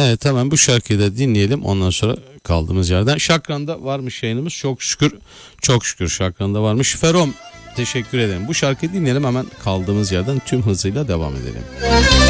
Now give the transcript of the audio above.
Evet, hemen bu şarkıyı da dinleyelim, ondan sonra kaldığımız yerden. Şakran'da varmış yayınımız, çok şükür. Çok şükür Şakran'da varmış. Ferom, teşekkür ederim. Bu şarkıyı dinleyelim, hemen kaldığımız yerden tüm hızıyla devam edelim.